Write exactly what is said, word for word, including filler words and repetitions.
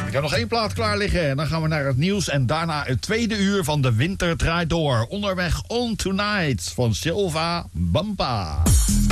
Ik heb nog één plaat klaar liggen en dan gaan we naar het nieuws. En daarna het tweede uur van De Winter Draait Door. Onderweg On Tonight van Silva Bampa.